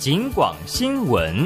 警广新闻。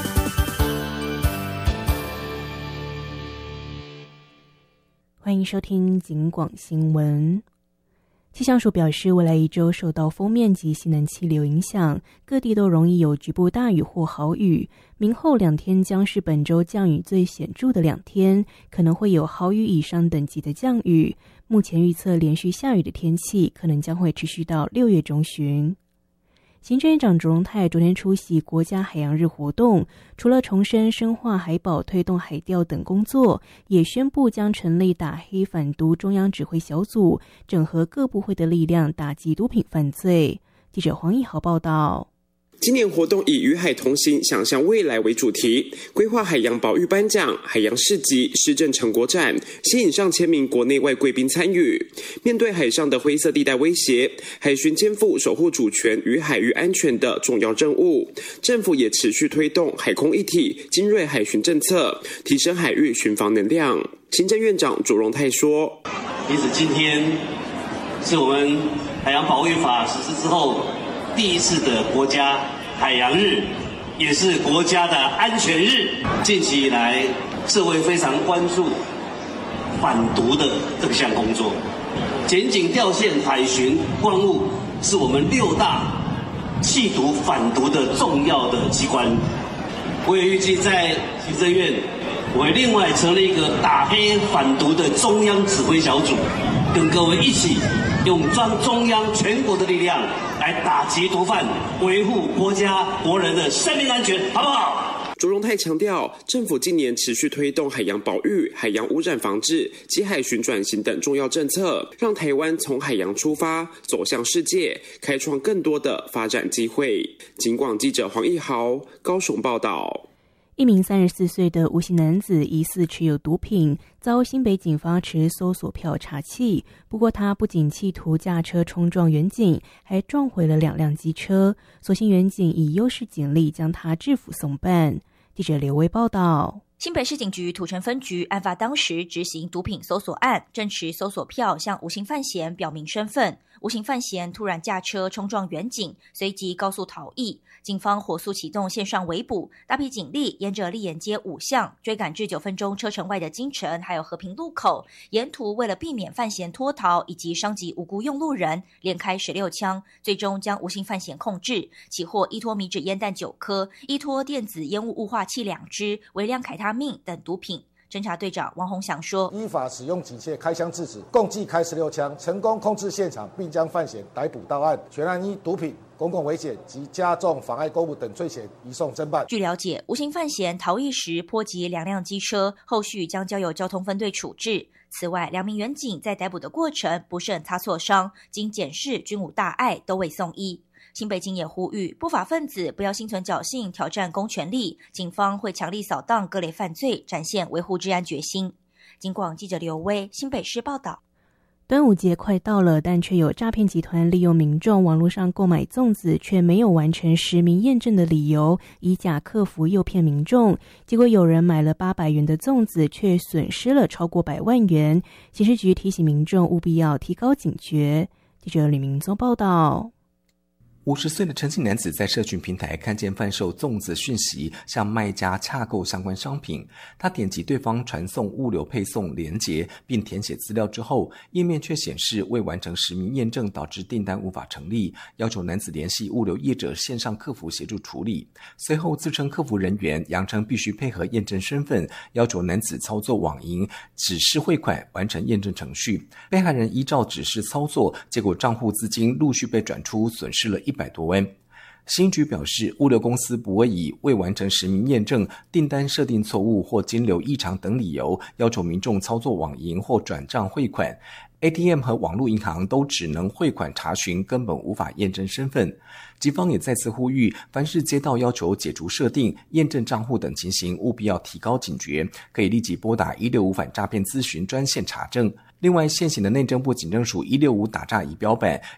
欢迎收听警广新闻。气象署表示，未来一周受到锋面及西南气流影响，各地都容易有局部大雨或豪雨。明后2天将是本周降雨最显著的2天，可能会有豪雨以上等级的降雨。目前预测连续下雨的天气可能将会持续到6月中旬。行政院长卓荣泰昨天出席国家海洋日活动，除了重申深化海保、推动海钓等工作，也宣布将成立打黑反毒中央指挥小组，整合各部会的力量打击毒品犯罪。记者黄义豪报道。 今年活动以与海同行，想象未来为主题，规划海洋保育颁奖、海洋市集、施政成果展，吸引上千名国内外贵宾参与。面对海上的灰色地带威胁，海巡肩负守护主权与海域安全的重要任务。政府也持续推动海空一体、精锐海巡政策，提升海域巡防能量。行政院长卓荣泰说：“ 因此，今天是我们海洋保育法实施之后第一次的国家海洋日，也是国家的安全日。近期以来，社会非常关注反毒的这项工作。检警调线、海巡、关务是我们6大缉毒反毒的重要的机关。我也预计在行政院，我会另外成立一个打黑反毒的中央指挥小组，跟各位一起用中央全国的力量来打击毒贩，维护国家国人的生命安全，好不好？” 卓荣泰强调，政府近年持续推动海洋保育、海洋污染防治及海巡转型等重要政策，让台湾从海洋出发，走向世界，开创更多的发展机会。警广记者黄义豪高雄报道。 一名34岁的吴姓男子疑似持有毒品，遭新北警方持搜索票查缉。不过他不仅企图驾车冲撞员警，还撞毁了2辆机车。所幸员警以优势警力将他制服送办。记者刘威报道。 新北市警局土城分局案发当时执行毒品搜索案，正持搜索票向无形犯嫌表明身份。无形犯嫌突然驾车冲撞员警，随即高速逃逸。警方火速启动线上围捕，大批警力沿着立眼街5巷追赶至9分钟车程外的金城还有和平路口，沿途为了避免犯嫌脱逃以及伤及无辜用路人，连开16枪，最终将无形犯嫌控制，起获依托米脂烟弹9颗、依托电子烟雾雾化器2支、微量凯他命等毒品。侦查队长王宏祥说：“ 依法使用警械开枪制止，共计开16枪，成功控制现场，并将犯嫌逮捕到案。全案依毒品、公共危险及加重妨碍公务等罪嫌移送侦办。” 据了解，无形犯嫌逃逸时波及2辆机车，后续将交由交通分队处置。此外，2名员警在逮捕的过程不慎擦挫伤，经检视均无大碍，都未送医。新北警也呼吁不法分子不要心存侥幸挑战公权力，警方会强力扫荡各类犯罪，展现维护治安决心。警广记者刘威新北市报道。 端午节快到了，但却有诈骗集团利用民众网络上购买粽子却没有完成实名验证的理由，以假客服诱骗民众，结果有人买了800元的粽子，却损失了超过100万元。刑事局提醒民众务必要提高警觉。记者李明宗报道。 50岁的陈姓男子在社群平台看见贩售粽子讯息，向卖家洽购相关商品。他点击对方传送物流配送连结，并填写资料之后，页面却显示未完成实名验证，导致订单无法成立，要求男子联系物流业者线上客服协助处理。随后自称客服人员，扬称必须配合验证身份，要求男子操作网银指示汇款，完成验证程序。被害人依照指示操作，结果账户资金陆续被转出，损失了100多万。新局表示，物流公司不会以未完成实名验证、订单设定错误或金流异常等理由，要求民众操作网银或转账汇款。ATM 和网络银行都只能汇款查询，根本无法验证身份。警方也再次呼吁，凡是接到要求解除设定、验证账户等情形，务必要提高警觉，可以立即拨打165反诈骗咨询专线查证。另外，现行的内政部警政署165打诈仪表板